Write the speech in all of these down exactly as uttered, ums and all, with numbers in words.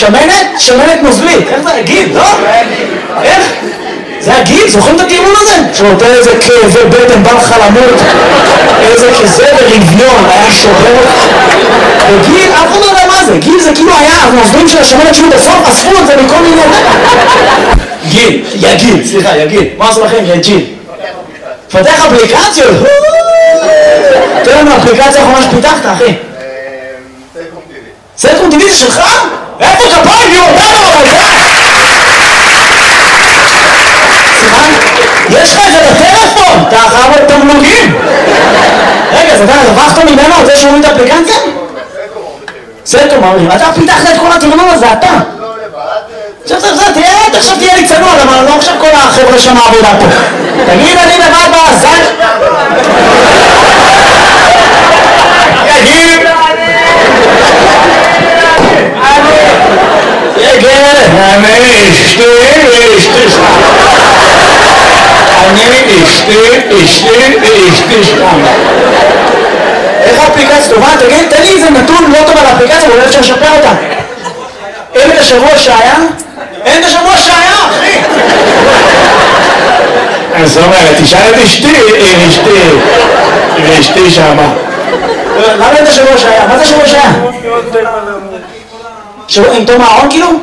שמנת? שמנת נוזלית. איך זה? גיל, לא? איך? זה הגיל? זוכרים את הטיעון הזה? שנותן איזה כאבי בטן, בא לך למות, איזה כזה ברביון, היה שובר אותך. וגיל, אף אחד לא יודע מה זה. גיל זה כאילו היה, הנוזלים של השמנת שהיו בסוף, אספו את זה מכל מיני... גיל, יא גיל, סליחה, יא גיל. מה עשו לכם? יא ג'יל. פתח אפליקציות? תראה לנו, האפליקציה האחרונה שפיתחת, אחי. סלקום טיווי. סלקום טיווי זה שלך? איפה כפיים? יהיו אותנו, אבל זה! סליחה? יש לך את זה לטלפון! אתה חייב את תמלוגים! רגע, אז אתה הרווחת ממנו על זה שהוא את האפליקציה? סלקום אומרים. אתה פיתחת את כל התרנון הזה, אתה! לא לבד. עכשיו, עכשיו, עכשיו, תראה, עכשיו תהיה לי צנוע, אבל לא עכשיו כל החבר'ה שם העבודה פה. תגיד, אני לבד בעזל? תגיד! תגיד! אני אשתי, אשתי שם. אני אשתי, אשתי, אשתי שם. איך האפליקציה טובה? תגיד, תן לי איזה נתון לא טוב על האפליקציה, ואולי אפשר לשפר אותה. אין את השבוע שהיה? אין את השבוע שהיה, אחי! אז זאת אומרת, תשאל את אשתי, אשתי, אשתי שמה. למה אין את השבוע שהיה? מה זה השבוע שהיה? שבוע עם תום הארון כאילו?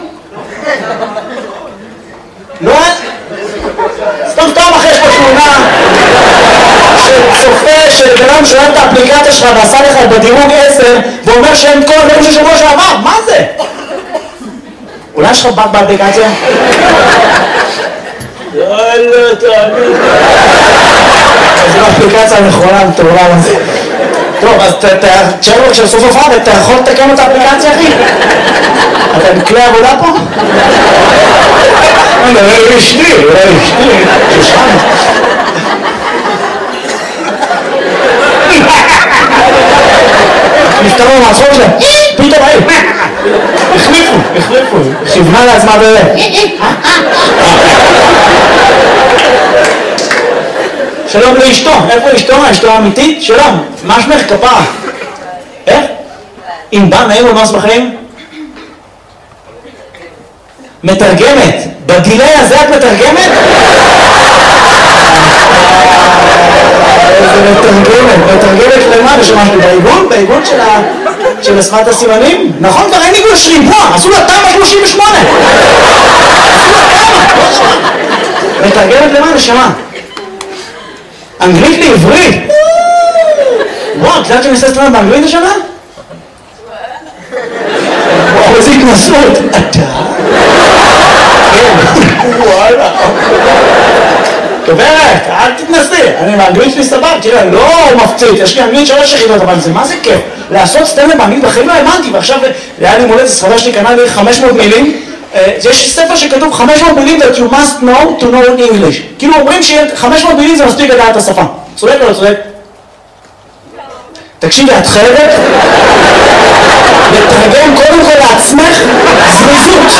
לא? סתם סתם אחרי יש פה תמונה שצופה של בנם שאוהב את האפליקציה שלך ועשה לך בדירוג עשר ואומר שאין כל הדברים של שבוע שעבר, מה זה? אולי יש לך בק באפליקציה? יאללה, תאמין. זו האפליקציה הנכונה, מטורלל הזה. טוב, אז תשאר לו כשסוף הופעה, אתה יכול לתקן את האפליקציה, אחי? אתה בכלי עבודה פה? אני אולי אשתי, אולי אשתי, שושן. נפטרו מהצחוק שלהם, פתאום היו. החליפו, החליפו, כיוונה לעצמה בזה. שלום לאשתו, איפה אשתו? אשתו האמיתית? שלום, מה שמך כפרה? איך? אם בא נעים ומה שמחים? מתרגמת, בגילי הזה את מתרגמת? איזה מתרגמת, מתרגמת למה? ושמשהו בעיגון? בעיגון של שפת הסימנים? נכון, כבר אין עיגון שריבוע, עשו לה תמ"א שלושים ושמונה. מתרגמת למה? נשמה? אנגלית לעברית? וואו, את יודעת שאני עושה סלמה באנגלית השנה? וואו, איזה התנסות. אתה? וואלה. גברת, אל תתנסי, אני באנגלית שלי סבב, תראה, לא מפציץ, יש לי אנגלית שלוש יחידות, אבל זה מה זה כיף? לעשות סטנדאפ באנגלית בחיים לא האמנתי, ועכשיו היה לי מולדת, ספרה שלי קנה לי חמש מאות מילים, יש ספר שכתוב חמש מאות מילים that you must know to know English. כאילו אומרים ש-חמש מאות מילים זה מספיק לדעת את השפה. צודק או לא צודק? תקשיבי, את חייבת לתרגם קודם כל לעצמך זריזות.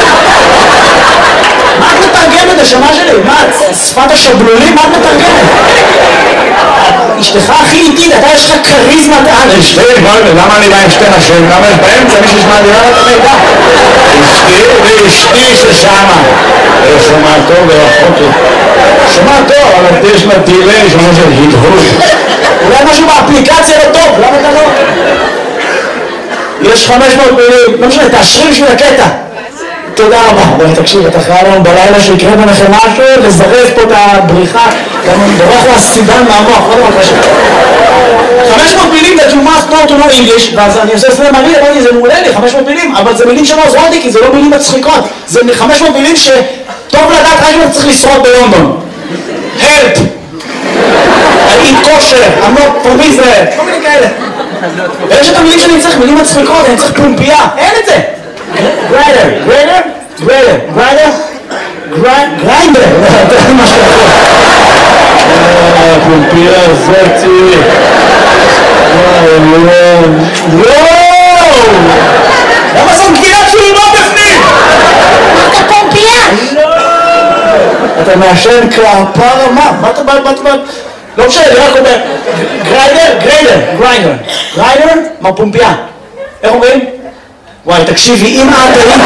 מה את מתרגמת השמה שלי? מה, שפת השבלולים? מה את מתרגמת? אשתך הכי איטית, אתה יש לך כריזמת על. אשתי, למה אני בא עם שתי נשים? למה באמצע מישהו שמע לי את המידע? אשתי ואשתי ששמה. שומע טוב ורחוק לי. שומע טוב, אבל יש לה דילי, שומע של הדהוד. אולי משהו באפליקציה לא טוב, למה אתה לא? יש חמש מאות מילים, לא משנה, תאשרי בשביל הקטע. תודה רבה. בואי תקשיב, אתה חייב לנו בלילה שיקרה ביניכם משהו, לזרז פה את הבריחה, גם בורח לה סידן מהמוח, לא דבר קשה. חמש מאות מילים that you must know to know English, ואז אני עושה סלם מראה, אמרתי, זה מעולה לי, חמש מאות מילים, אבל זה מילים שלא עוזרות לי, כי זה לא מילים מצחיקות. זה חמש מאות מילים שטוב לדעת רק אם צריך לשרוד בלונדון. Help! I eat kosher, I'm not from Israel, כל מיני כאלה. ויש את המילים שאני צריך, מילים מצחיקות, אני צריך פומפייה, אין את זה. גריידר, גריידר, גריידר, גריידר, גריידר, זה מה שאתה פומפייה, זה צילי. וואו! למה זאת גבינת צולמות בפנים? אתה פומפייה! לא! אתה מעשן כפרה, מה? מה אתה בא, מה אתה בא? לא משנה, אני רק אומר, גריידר, גריידר, גריידר, גריידר, מה פומפייה? איך אומרים? וואי, תקשיבי, אם את היית